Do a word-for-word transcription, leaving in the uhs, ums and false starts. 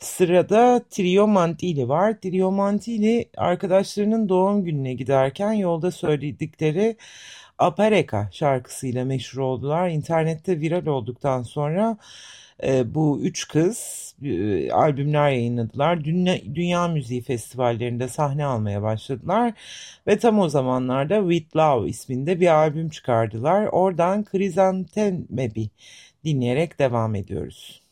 Sırada Trio Mantili var. Trio Mantili arkadaşlarının doğum gününe giderken yolda söyledikleri Apareka şarkısıyla meşhur oldular. İnternette viral olduktan sonra e, bu üç kız e, albümler yayınladılar. Dünya, dünya müziği festivallerinde sahne almaya başladılar. Ve tam o zamanlarda With Love isminde bir albüm çıkardılar. Oradan Chrysanthemum'i dinleyerek devam ediyoruz.